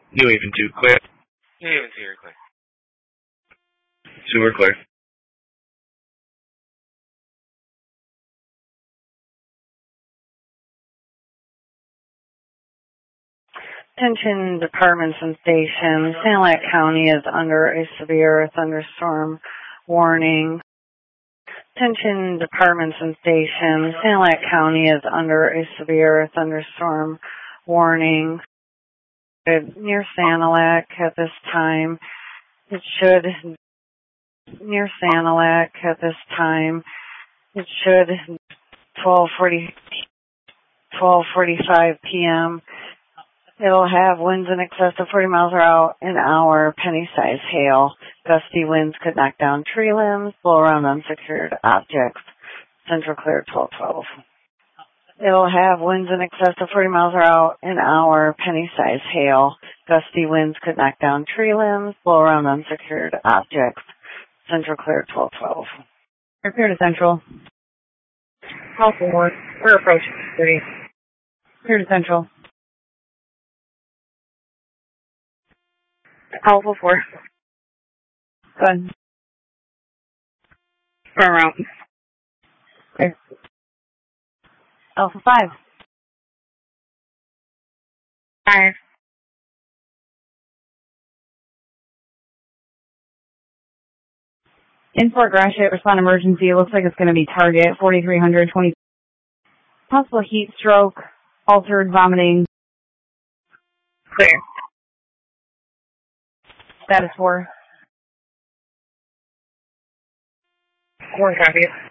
New Haven 2, clear. New Haven 2, you're clear. 2 are clear. Attention departments and stations. Sanilac County is under a severe thunderstorm warning. Attention departments and stations. Sanilac County is under a severe thunderstorm warning. Near Sanilac at this time. It should near Sanilac at this time. It should 12:45 p.m. It'll have winds in excess of 40 miles an hour, penny-sized hail. Gusty winds could knock down tree limbs, blow around unsecured objects. Central clear 1212. It'll have winds in excess of 40 miles an hour, penny-sized hail. Gusty winds could knock down tree limbs, blow around unsecured objects. Central clear 1212. We're clear to Central. Call forward. We're approaching 3. Clear to Central. Alpha 4. Go ahead. Firm out. Clear. Alpha 5. 5. In Fort Gratiot, respond emergency. It looks like it's going to be target 4320. Possible heat stroke, altered vomiting. Clear. Status 4. 4 copy.